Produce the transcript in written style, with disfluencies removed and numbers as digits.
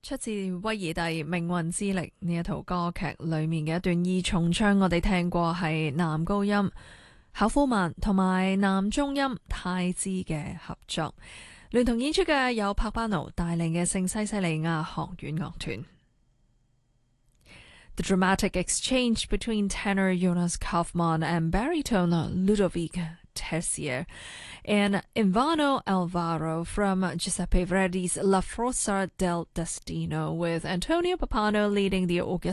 出自威爾第《命運之力》呢一套歌劇裏面嘅一段二重唱，我哋聽過係男高音考夫曼同埋男中音泰茲嘅合作，聯同演出嘅有帕巴奴帶領嘅聖西西里亞學院樂團。The dramatic exchange between tenor Jonas Kaufmann and baritone Ludovic Tessier and Ivano Alvaro from Giuseppe Verdi's La Forza del Destino, with Antonio Pappano leading the orchestra.